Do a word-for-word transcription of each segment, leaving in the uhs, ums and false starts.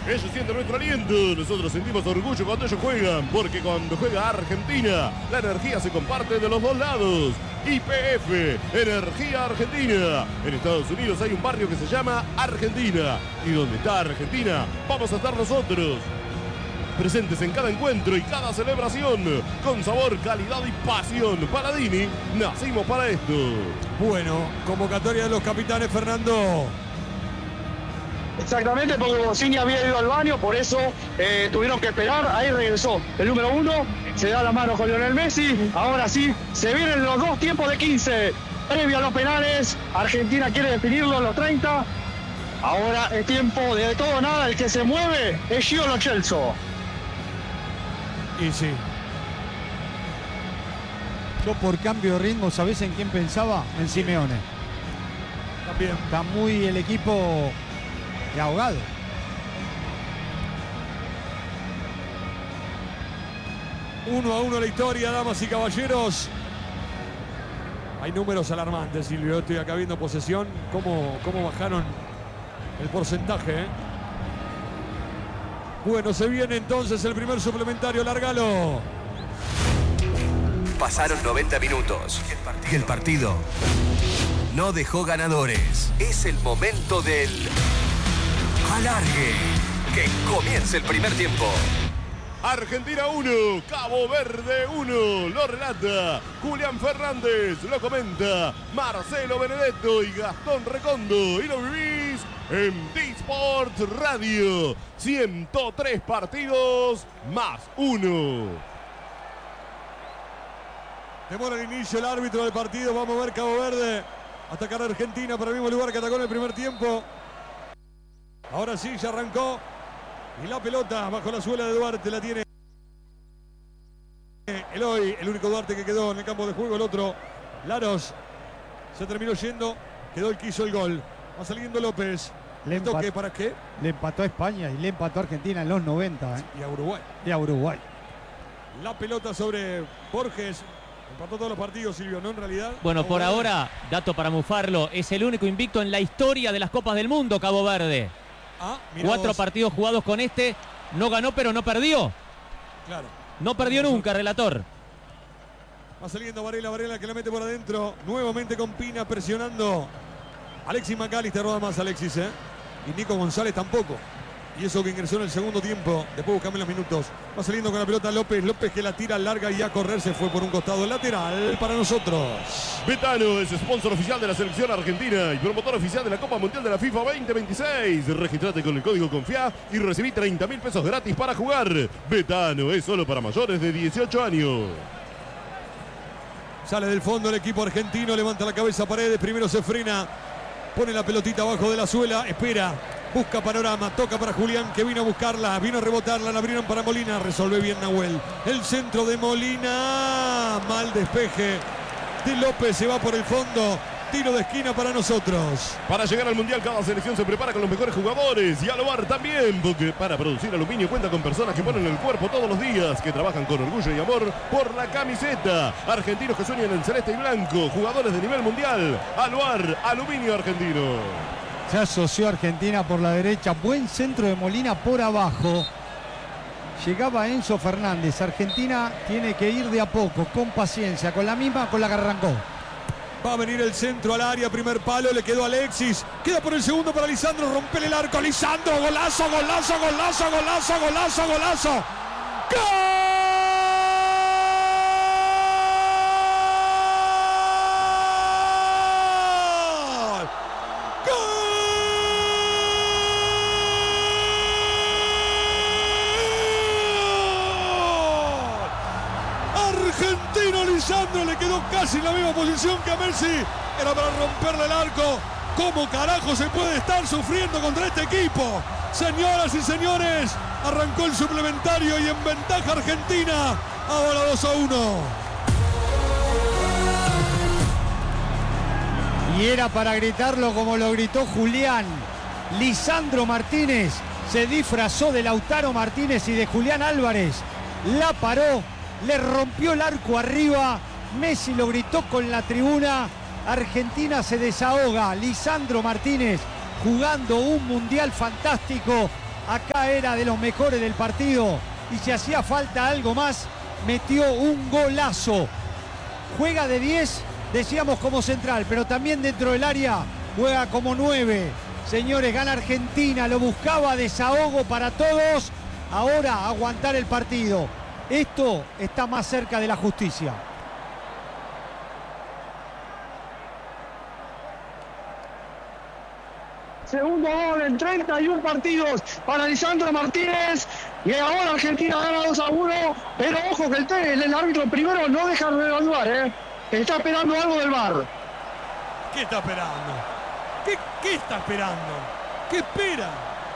Ellos sienten nuestro aliento, nosotros sentimos orgullo cuando ellos juegan, porque cuando juega Argentina, la energía se comparte de los dos lados. Y P F, Energía Argentina. En Estados Unidos hay un barrio que se llama Argentina, y donde está Argentina, vamos a estar nosotros. Presentes en cada encuentro y cada celebración, con sabor, calidad y pasión. Paladini, nacimos para esto. Bueno, convocatoria de los capitanes, Fernando. Exactamente, porque Bossini había ido al baño, por eso eh, tuvieron que esperar. Ahí regresó el número uno, se da la mano con Lionel Messi. Ahora sí, se vienen los dos tiempos de quince. Previo a los penales, Argentina quiere definirlo en los treinta. Ahora es tiempo de todo o nada. El que se mueve es Gio Lo Celso. Y sí. Yo por cambio de ritmo, ¿sabés en quién pensaba? En Simeone. También. Está muy el equipo de ahogado. Uno a uno la historia, damas y caballeros. Hay números alarmantes, Silvio. Estoy acá viendo posesión. ¿Cómo, cómo bajaron el porcentaje? ¿eh? Bueno, se viene entonces el primer suplementario. Lárgalo. Pasaron noventa minutos y el partido no dejó ganadores. Es el momento del alargue. Que comience el primer tiempo. Argentina uno, Cabo Verde uno, lo relata Julián Fernández, lo comenta Marcelo Benedetto y Gastón Recondo, y lo vivís en D-Sport Radio. ciento tres partidos más uno. Demora el inicio el árbitro del partido. Vamos a ver Cabo Verde atacar a Argentina para el mismo lugar que atacó en el primer tiempo. Ahora sí, ya arrancó. Y la pelota bajo la suela de Duarte la tiene Eloy, el único Duarte que quedó en el campo de juego. El otro, Laros, se terminó yendo. Quedó el que hizo el gol. Va saliendo López. Le ¿Esto empat- qué? ¿Para qué? Le empató a España y le empató a Argentina en los noventa. ¿eh? Y a Uruguay. Y a Uruguay. La pelota sobre Borges. Empató todos los partidos, Silvio, ¿no? En realidad. Bueno, Cabo por Verde. ahora, dato para mufarlo, es el único invicto en la historia de las Copas del Mundo, Cabo Verde. Ah, mirá Cuatro vos. partidos jugados con este, no ganó pero no perdió. Claro. No perdió nunca, relator. Va saliendo Varela, Varela que la mete por adentro. Nuevamente con Pina presionando. Alexis McAllister roda más, Alexis, ¿eh? Y Nico González tampoco. Y eso que ingresó en el segundo tiempo. Después buscame los minutos. Va saliendo con la pelota López. López que la tira larga y a correr se fue por un costado lateral para nosotros. Betano es sponsor oficial de la selección argentina y promotor oficial de la Copa Mundial de la FIFA veinte veintiséis. Registrate con el código CONFIA y recibí treinta mil pesos gratis para jugar. Betano es solo para mayores de dieciocho años. Sale del fondo el equipo argentino. Levanta la cabeza Paredes. Primero se frena. Pone la pelotita abajo de la suela. Espera. Busca panorama, toca para Julián que vino a buscarla, vino a rebotarla, la abrieron para Molina, resolve bien Nahuel. El centro de Molina, mal despeje de López, se va por el fondo, tiro de esquina para nosotros. Para llegar al Mundial cada selección se prepara con los mejores jugadores y Alobar también, porque para producir aluminio cuenta con personas que ponen el cuerpo todos los días, que trabajan con orgullo y amor por la camiseta. Argentinos que sueñan en celeste y blanco, jugadores de nivel mundial. Alobar, aluminio argentino. Se asoció Argentina por la derecha. Buen centro de Molina por abajo. Llegaba Enzo Fernández. Argentina tiene que ir de a poco, con paciencia, con la misma con la que arrancó. Va a venir el centro al área, primer palo, le quedó a Alexis. Queda por el segundo para Lisandro, rompele el arco. Lisandro, golazo, golazo, golazo, golazo, golazo, golazo. ¡Gol! Lisandro le quedó casi en la misma posición que a Messi. Era para romperle el arco. ¿Cómo carajo se puede estar sufriendo contra este equipo? Señoras y señores, arrancó el suplementario y en ventaja Argentina. Ahora dos a uno. Y era para gritarlo como lo gritó Julián. Lisandro Martínez se disfrazó de Lautaro Martínez y de Julián Álvarez. La paró. Le rompió el arco arriba. Messi lo gritó con la tribuna. Argentina se desahoga. Lisandro Martínez jugando un mundial fantástico. acá era de los mejores del partido y si hacía falta algo más, metió un golazo. Juega de diez, decíamos como central, pero también dentro del área juega como nueve. Señores, gana Argentina, lo buscaba, desahogo para todos. Ahora aguantar el partido. Esto está más cerca de la justicia. Segundo gol en treinta y uno partidos para Lisandro Martínez. Y ahora Argentina gana dos a uno. Pero ojo que el, el, el árbitro primero no deja de evaluar, ¿eh? Está esperando algo del V A R. ¿Qué está esperando? ¿Qué, qué está esperando? ¿Qué espera?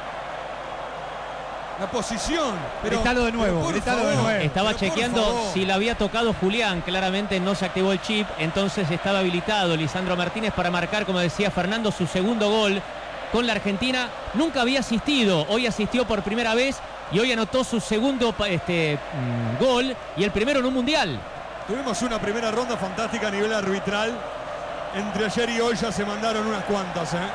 La posición. Pero, gritalo de nuevo, gritalo de nuevo. Estaba pero chequeando si la había tocado Julián. Claramente no se activó el chip. Entonces estaba habilitado Lisandro Martínez para marcar, como decía Fernando, su segundo gol con la Argentina. Nunca había asistido. Hoy asistió por primera vez y hoy anotó su segundo este, mmm, gol y el primero en un mundial. Tuvimos una primera ronda fantástica a nivel arbitral. Entre ayer y hoy ya se mandaron unas cuantas, ¿eh?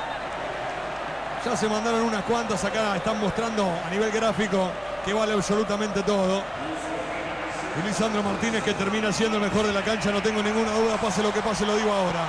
Ya se mandaron unas cuantas. Acá están mostrando a nivel gráfico que vale absolutamente todo. Y Lisandro Martínez, que termina siendo el mejor de la cancha, no tengo ninguna duda. Pase lo que pase, lo digo ahora.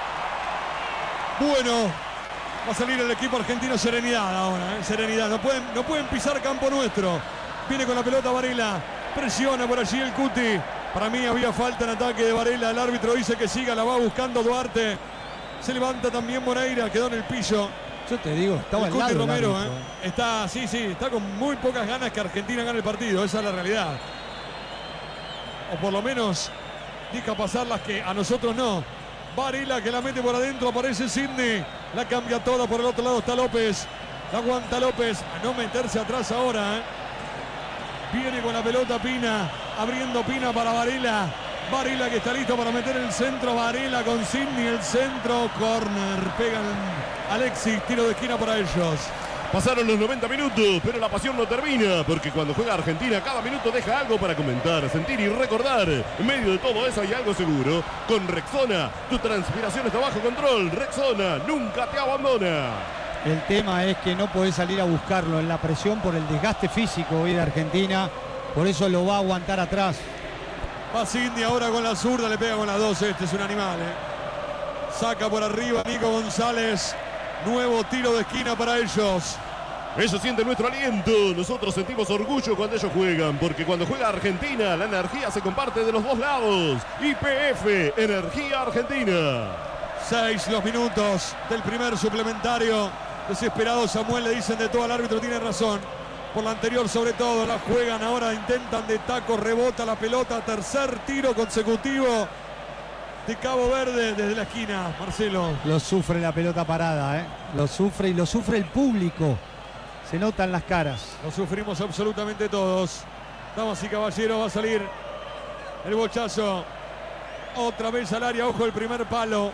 Bueno, va a salir el equipo argentino. Serenidad ahora, ¿eh? Serenidad. No pueden, no pueden pisar campo nuestro. Viene con la pelota Varela. Presiona por allí el Cuti. Para mí había falta en ataque de Varela. El árbitro dice que siga, la va buscando Duarte. Se levanta también Moreira, quedó en el piso. Yo te digo, estaba el al Cuti lado Romero, del árbitro. ¿eh? Está, sí, sí, está con muy pocas ganas que Argentina gane el partido. Esa es la realidad. O por lo menos deja pasar las que a nosotros no. Varela que la mete por adentro, aparece Sidney. La cambia toda, por el otro lado está López. La aguanta López a no meterse atrás ahora, ¿eh? Viene con la pelota Pina, abriendo Pina para Varela. Varela que está listo para meter el centro. Varela con Sidney, el centro, corner. Pegan Alexis, tiro de esquina para ellos. Pasaron los noventa minutos, pero la pasión no termina, porque cuando juega Argentina cada minuto deja algo para comentar, sentir y recordar. En medio de todo eso hay algo seguro. Con Rexona, tu transpiración está bajo control. Rexona nunca te abandona. El tema es que no podés salir a buscarlo en la presión por el desgaste físico hoy de Argentina. Por eso lo va a aguantar atrás. Va Sidney ahora con la zurda, le pega con la dos. Este es un animal, ¿eh? Saca por arriba Nico González. Nuevo tiro de esquina para ellos. Ellos sienten nuestro aliento. Nosotros sentimos orgullo cuando ellos juegan, porque cuando juega Argentina la energía se comparte de los dos lados. Y P F, Energía Argentina. Seis los minutos del primer suplementario. Desesperado Samuel, le dicen de todo al árbitro, tiene razón. Por la anterior sobre todo, la juegan ahora, intentan de taco, rebota la pelota, tercer tiro consecutivo de Cabo Verde desde la esquina, Marcelo. Lo sufre la pelota parada, ¿eh? Lo sufre y lo sufre el público. Se notan las caras. Lo sufrimos absolutamente todos. Damas y caballeros, va a salir el bochazo. Otra vez al área, ojo el primer palo.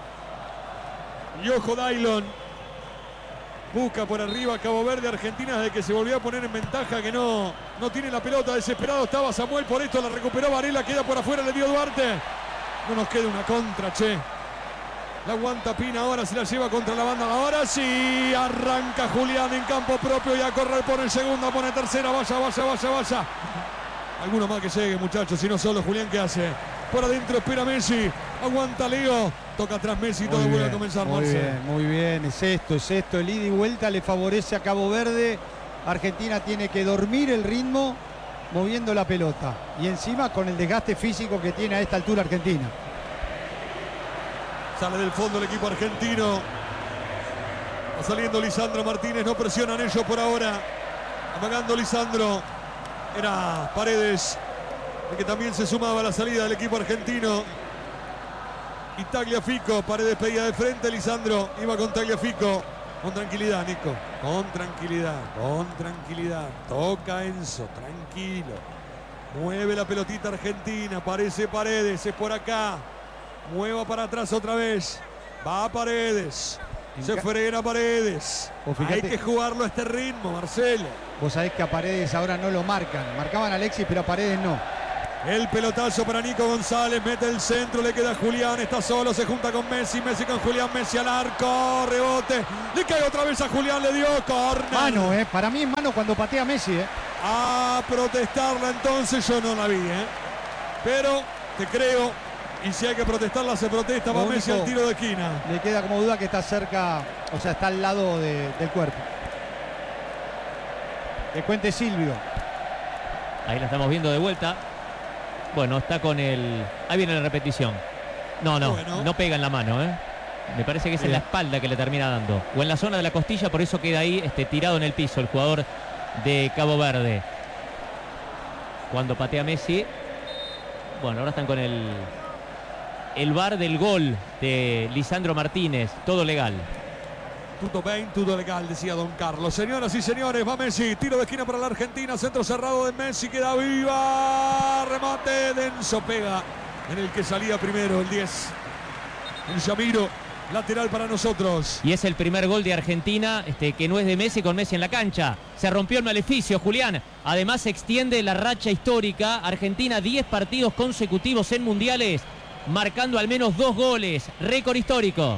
Y ojo Dailon. Busca por arriba Cabo Verde, Argentina desde que se volvió a poner en ventaja, que no, no tiene la pelota. Desesperado estaba Samuel, por esto la recuperó Varela, queda por afuera, le dio Duarte. No nos queda una contra, che. La aguanta Pina, ahora se la lleva contra la banda. Ahora sí, arranca Julián en campo propio y a correr por el segundo, pone tercera, vaya, vaya, vaya, vaya. Alguno más que llegue, muchachos, si no solo Julián, ¿qué hace? Por adentro espera Messi, aguanta Leo, toca atrás Messi, todo vuelve a comenzar, muy Marcelo. bien, muy bien, es esto, es esto, el ida y vuelta le favorece a Cabo Verde. Argentina tiene que dormir el ritmo moviendo la pelota y encima con el desgaste físico que tiene a esta altura Argentina. Sale del fondo el equipo argentino. Va saliendo Lisandro Martínez, no presionan ellos por ahora. Amagando Lisandro. Era Paredes el que también se sumaba a la salida del equipo argentino. Y Tagliafico, Paredes pedía de frente, Lisandro iba con Tagliafico. Con tranquilidad, Nico. Con tranquilidad, con tranquilidad. Toca Enzo, tranquilo. Mueve la pelotita argentina, aparece Paredes, es por acá. Mueva para atrás otra vez. Va a Paredes. Se frena Paredes. Hay que jugarlo a este ritmo, Marcelo. Vos sabés que a Paredes ahora no lo marcan. Marcaban a Alexis, pero a Paredes no. El pelotazo para Nico González, mete el centro, le queda a Julián, está solo, se junta con Messi, Messi con Julián, Messi al arco, rebote, le cae otra vez a Julián, le dio córner. Mano, eh, para mí es mano cuando patea Messi, eh. A protestarla entonces, yo no la vi, eh. Pero te creo, y si hay que protestarla se protesta, va Messi al tiro de esquina. Le queda como duda que está cerca, o sea, está al lado de, del cuerpo. Que cuente Silvio. Ahí la estamos viendo de vuelta. Bueno, está con el... Ahí viene la repetición. No, no, bueno. No pega en la mano, ¿eh? Me parece que es Bien. En la espalda que le termina dando. O en la zona de la costilla, por eso queda ahí este, tirado en el piso el jugador de Cabo Verde. Cuando patea Messi. Bueno, ahora están con el... El V A R del gol de Lisandro Martínez. Todo legal. Tutto bien, todo legal, decía don Carlos. Señoras y señores, va Messi, tiro de esquina para la Argentina, centro cerrado de Messi, queda viva, remate, Denso pega en el que salía primero, el diez. El Yamiro, lateral para nosotros. Y es el primer gol de Argentina, este, que no es de Messi, con Messi en la cancha. Se rompió el maleficio, Julián. Además se extiende la racha histórica. Argentina, diez partidos consecutivos en mundiales, marcando al menos dos goles. Récord histórico.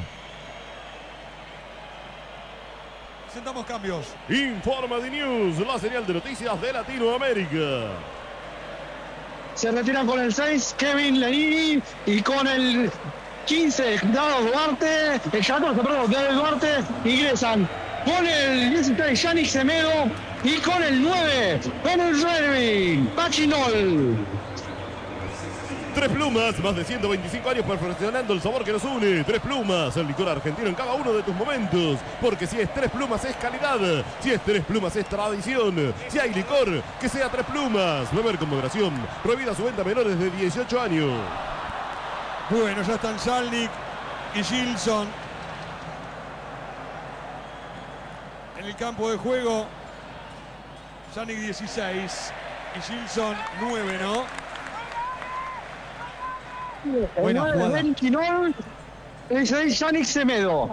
Presentamos cambios. Informa de News, la señal de noticias de Latinoamérica. Se retiran con el seis Kevin Lenini y con el quince Dado Duarte, el catorce, perdón, Dado Duarte, ingresan con el dieciséis Yannick Semedo y con el nueve, con el Revin, Pachinol. Tres Plumas, más de ciento veinticinco años perfeccionando el sabor que nos une. Tres Plumas, el licor argentino en cada uno de tus momentos. Porque si es Tres Plumas es calidad, si es Tres Plumas es tradición. Si hay licor, que sea Tres Plumas. Beber con moderación. Prohibida su venta a menores de dieciocho años. Bueno, ya están Salnik y Gilson en el campo de juego. Salnik dieciséis y Gilson nueve, ¿no? Buena jugada. Es Yannick Semedo.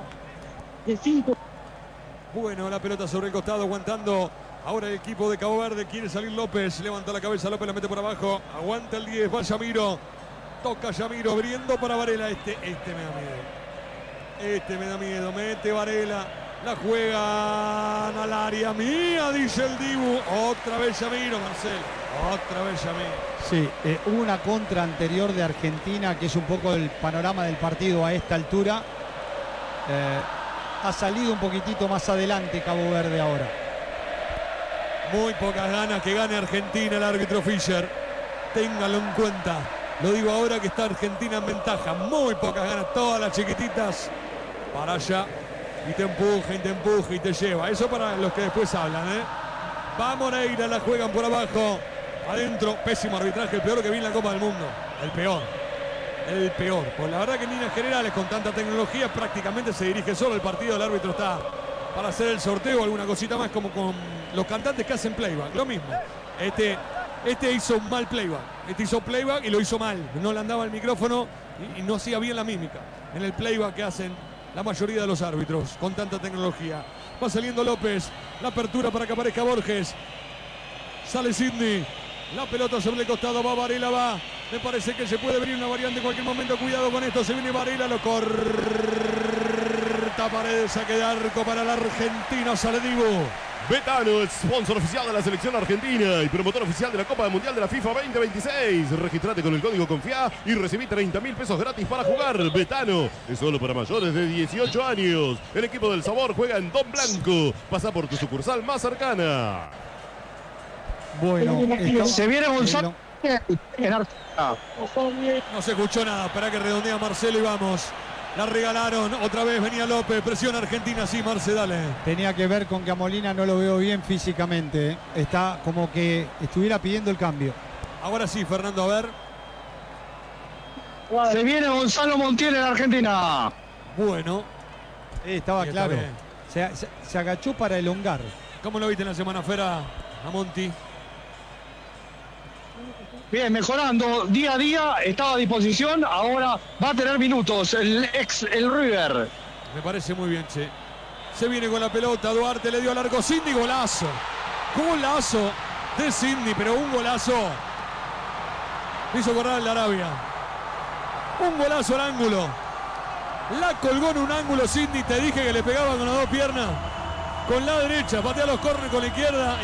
Bueno, la pelota sobre el costado, aguantando. Ahora el equipo de Cabo Verde, quiere salir López. Levanta la cabeza, López la mete por abajo. Aguanta el diez, va Yamiro. Toca Yamiro, abriendo para Varela. Este, este me da miedo. Este me da miedo. Mete Varela. La juegan al área mía, dice el Dibu. Otra vez Yamiro, Marcel. Otra vez Yamiro. Sí, eh, hubo una contra anterior de Argentina, que es un poco el panorama del partido a esta altura. Eh, ha salido un poquitito más adelante Cabo Verde ahora. Muy pocas ganas que gane Argentina, el árbitro Fischer. Ténganlo en cuenta. Lo digo ahora que está Argentina en ventaja. Muy pocas ganas, todas las chiquititas para allá. Y te empuja, y te empuja, y te lleva. Eso para los que después hablan, ¿eh? Va Moreira, la juegan por abajo. Adentro, pésimo arbitraje, el peor que vi en la Copa del Mundo. El peor. El peor. Pues la verdad que en líneas generales, con tanta tecnología, prácticamente se dirige solo el partido. El árbitro está para hacer el sorteo, alguna cosita más, como con los cantantes que hacen playback. Lo mismo. Este, este hizo un mal playback. Este hizo playback y lo hizo mal. No le andaba el micrófono y, y no hacía bien la mímica en el playback que hacen la mayoría de los árbitros con tanta tecnología. Va saliendo López. La apertura para que aparezca Borges. Sale Sidney. La pelota sobre el costado, va Varela, va. Me parece que se puede venir una variante en cualquier momento. Cuidado con esto, se viene Varela, lo corta Paredes, saque de arco para la Argentina, sale Dibu. Betano, sponsor oficial de la selección argentina y promotor oficial de la Copa Mundial de la FIFA veinte veintiséis. Registrate con el código CONFIA y recibí treinta mil pesos gratis para jugar. Betano es solo para mayores de dieciocho años. El equipo del sabor juega en Don Blanco. Pasa por tu sucursal más cercana. Bueno, esto, se viene Gonzalo. No se escuchó nada. Espera que redondea Marcelo y vamos. La regalaron. Otra vez venía López. Presión Argentina. Sí, Marce, dale. Tenía que ver con que a Molina no lo veo bien físicamente. ¿eh? Está como que estuviera pidiendo el cambio. Ahora sí, Fernando, a ver. Se viene Gonzalo Montiel en Argentina. Bueno. Eh, estaba sí, claro. Se, se, se agachó para elongar. ¿Cómo lo viste en la semana, Fera, a Monti? Bien, mejorando día a día, estaba a disposición, ahora va a tener minutos el ex, el River. Me parece muy bien, che. Se viene con la pelota, Duarte le dio al arco, Sidney, golazo. Golazo de Sidney, pero un golazo hizo correr el de Arabia. Un golazo al ángulo. La colgó en un ángulo Cindy. Te dije que le pegaba con las dos piernas. Con la derecha, patea los córneres con la izquierda.